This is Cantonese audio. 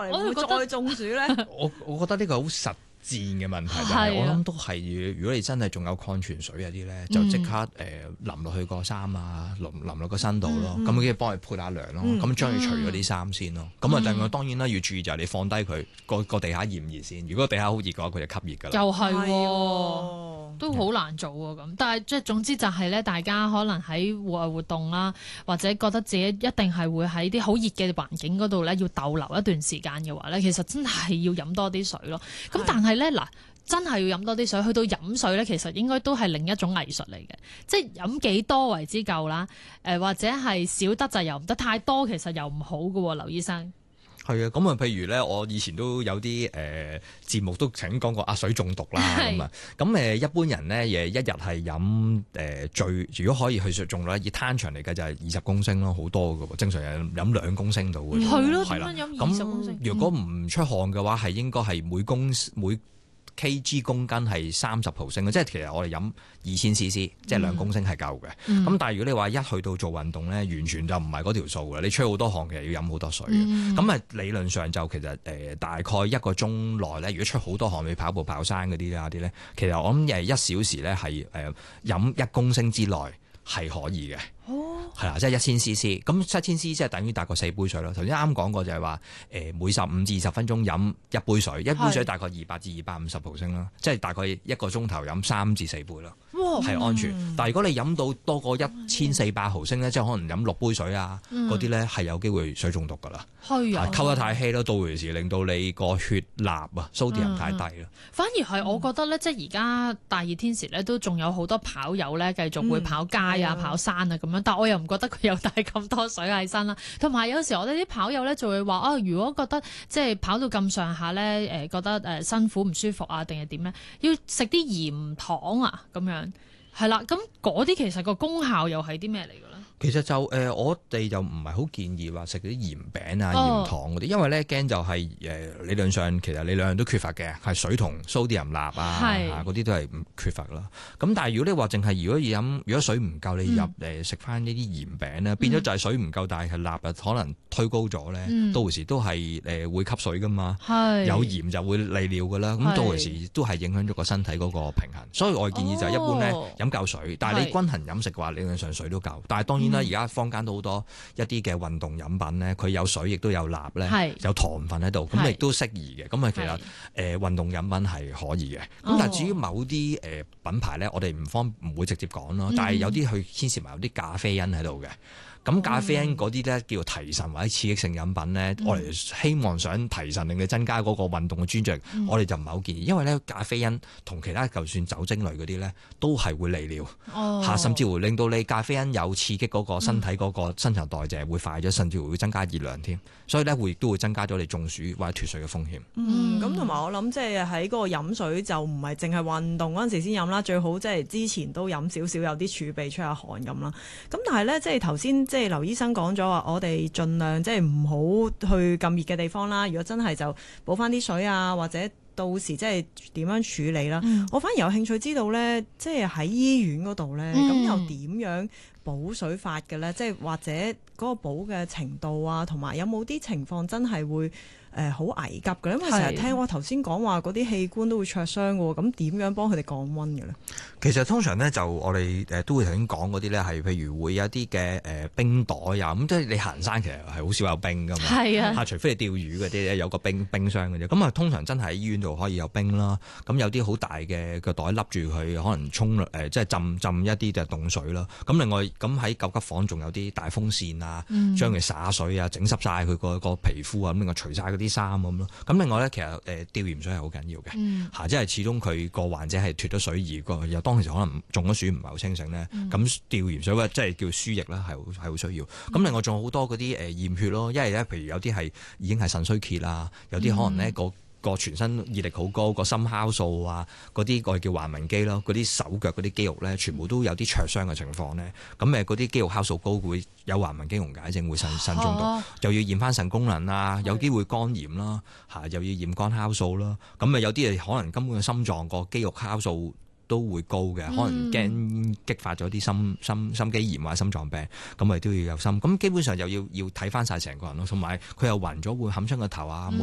嚟會唔會再中暑咧？ 我覺得呢個好實戰嘅問題，但係我諗都係，如果你真係仲有礦泉水嗰啲咧，就即刻淋落去個衫啊，淋落個身度咯，咁跟住幫佢潑下涼咯，咁將佢除咗啲衫先咯。咁啊，當然啦，要注意就係你放低佢個地下熱唔熱先。如果地下好熱嘅話，佢就吸熱㗎啦。 又係都好難做喎咁。但係即係總之就係咧，大家可能喺戶外活動啦，或者覺得自己一定係會喺啲好熱嘅環境嗰度咧，要逗留一段時間嘅話咧，其實真係要飲多啲水咯。咁但係咧嗱，真係要飲多啲水，去到飲水咧，其實應該都係另一種藝術嚟嘅，即係飲幾多為之夠啦。或者係少得就又唔得，太多其實又唔好㗎喎，劉醫生。 係啊，咁啊，譬如咧，我以前都有啲節目都曾經講過水中毒啦咁啊。咁一般人咧，一日係飲如果可以去水中咧，以攤長嚟計就係20公升咯，好多㗎喎。正常人飲2公升到嘅。 係咯，點樣飲20公升？ 如果唔出汗嘅話，係應該係每kg 公斤係30毫升嘅，即係其實我哋飲2000 cc，即係2公升係夠嘅。咁但係如果你話一去到做運動咧，完全就唔係嗰條數嘅。你出好多汗，其實要飲好多水嘅。咁理論上就其實大概1個鐘內咧，如果出好多汗，你跑步跑山嗰啲咧，其實我諗1小時咧係飲1公升之內係可以嘅。係啦，即係1000 cc，咁7000 cc 即係等於大概4杯水咯。頭先啱講過就係話，每15至20分鐘飲1杯水，一杯水大概200至250毫升啦，即係大概1個鐘頭飲3至4杯咯，係安全。但係如果你飲到多過1400毫升咧，即係可能飲6杯水啊嗰啲咧，係有機會水中毒㗎啦。係啊，溝得太稀咯，到時令到你個血鈉啊，sodium太低啦。 反而係我覺得咧，即係而家大熱天時咧，都仲有好多跑友咧，繼續會跑街啊、跑山啊咁樣。但我又唔覺得佢有帶咁多水喺身啦。同埋有時我哋啲跑友咧就會話如果覺得即係跑到咁上下咧，覺得辛苦唔舒服啊，定係點咧？要食啲鹽糖啊咁樣，係啦。咁嗰啲其實個功效又係啲咩嚟㗎咧？ 其實就我哋就唔係好建議話食嗰啲鹽餅啊、鹽糖嗰啲，因為咧驚就係理論上其實你兩樣都缺乏嘅，係水同sodium鈉啊嗰啲都係唔缺乏啦。咁但係如果你話淨係如果水唔夠，你入食翻呢啲鹽餅咧，變咗就係水唔夠，但係鈉可能推高咗咧，到時都係會吸水噶嘛。有鹽就會利尿噶啦，咁到時都係影響咗個身體嗰個平衡。所以我建議就係一般咧飲夠水，但係你均衡飲食嘅話，理論上水都夠。但係當然而家坊間都好多一啲嘅運動飲品咧，佢有水亦都有鈉咧，有糖分喺度，咁亦都適宜嘅。咁其實運動飲品係可以嘅。咁但係至於某啲品牌咧，我哋唔會直接講咯。但係有啲佢牽涉埋有啲咖啡因喺度嘅。咁咖啡因嗰啲咧叫提神或者刺激性飲品咧，我哋希望想提神令你增加嗰個運動嘅專注力，我哋就唔係好建議，因為咧咖啡因同其他就算酒精類嗰啲咧，都係會利尿甚至會令到你咖啡因有刺激嗰個身體嗰個新陳代謝會快咗，甚至會增加熱量添，所以咧都會增加咗你中暑或者脫水嘅風險。 咁同埋我諗即係喺嗰個飲水就唔係淨係運動嗰陣時先飲啦，最好即係之前都飲少少，有啲儲備出下汗咁啦。咁但係咧即係頭先即係劉醫生講咗話，我哋盡量即係唔好去咁熱嘅地方啦。如果真係就補翻啲水啊，或者到時即係點樣處理啦。我反而有興趣知道咧，即係喺醫院嗰度咧，咁又點樣補水法嘅咧？即係或者嗰個補嘅程度啊，同埋有冇啲情況真係會好危急嘅？因為成日聽我頭先講話嗰啲器官都會灼傷嘅喎，咁點樣幫佢哋降溫嘅咧？ 其實通常咧就我哋都會頭先講嗰啲咧係譬如會有一啲嘅冰袋啊，咁即係你行山其實係好少有冰噶嘛。係啊，除非你釣魚嗰啲咧有個冰箱嘅啫。咁啊通常真係喺醫院度可以有冰啦。咁有啲好大嘅個袋笠住佢，可能即係浸一啲就凍水啦。咁另外咁喺救急房仲有啲大風扇啊，將佢灑水啊，整濕晒佢個皮膚啊，咁另外除晒嗰啲衫咁咯。咁另外咧其實吊鹽水係好緊要嘅，即係始終佢個患者係脫咗水而又當其時可能中咗暑唔係好清醒咧，咁吊鹽水即係叫輸液啦，係好需要。咁另外仲有好多嗰啲驗血咯，因為咧譬如有啲係已經係腎衰竭啦，有啲可能咧個全身熱力好高，個心酵素啊，嗰啲我哋叫橫紋肌咯，嗰啲手腳嗰啲肌肉咧，全部都有啲灼傷嘅情況咧。咁嗰啲肌肉酵素高會有橫紋肌溶解症，會腎中毒，又要驗翻腎功能啦，有機會肝炎啦，又要驗肝酵素啦。咁有啲可能根本心臟個肌肉酵素都會高嘅，可能驚激發咗啲心肌炎或者心臟病，咁咪都要有心。咁基本上又要睇翻晒成個人咯，同埋佢又暈咗會冚親個頭啊，冇